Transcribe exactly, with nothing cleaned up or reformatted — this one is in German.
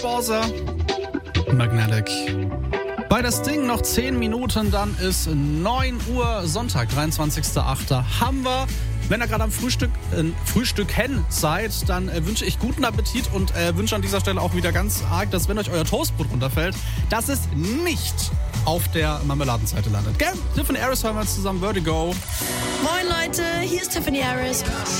Bowser. Magnetic. Bei der Sting noch zehn Minuten, dann ist neun Uhr, Sonntag, dreiundzwanzigster achter haben wir. Wenn ihr gerade am Frühstück, äh, Frühstücken seid, dann äh, wünsche ich guten Appetit und äh, wünsche an dieser Stelle auch wieder ganz arg, dass wenn euch euer Toastbrot runterfällt, dass es nicht auf der Marmeladenseite landet. Gell? Tiffany Harris hören wir jetzt zusammen, Vertigo. Moin Leute, hier ist Tiffany Harris.